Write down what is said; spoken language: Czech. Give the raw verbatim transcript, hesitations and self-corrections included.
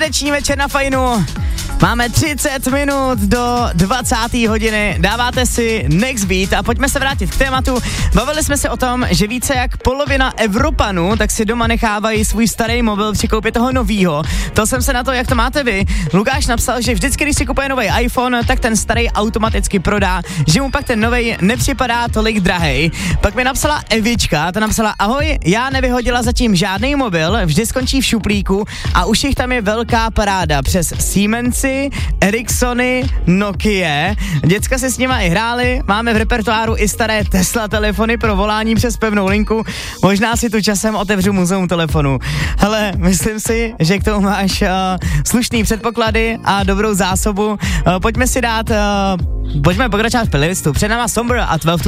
Středeční večer na Fajnu. Máme třicet minut do dvacáté hodiny. Dáváte si Next Beat a pojďme se vrátit k tématu. Bavili jsme se o tom, že více jak polovina Evropanů tak si doma nechávají svůj starý mobil při koupě toho novýho. To jsem se na to, jak to máte vy. Lukáš napsal, že vždycky, když si kupuje nový iPhone, tak ten starý automaticky prodá, že mu pak ten novej nepřipadá tolik drahej. Pak mi napsala Evička, ta napsala: ahoj, já nevyhodila zatím žádný mobil, vždy skončí v šuplíku a už jich tam je velká paráda přes Siemensy, Ericssony, Nokia. Děcka se s nima i hráli, máme v repertoáru i staré Tesla telefony pro volání přes pevnou linku. Možná si tu časem otevřu muzeum telefonu. Hele, myslím si, že k tomu máš uh, slušný předpoklady a dobrou zásobu. Uh, pojďme si dát, uh, pojďme pokračovat v playlistu. Před náma Somber a dvanáct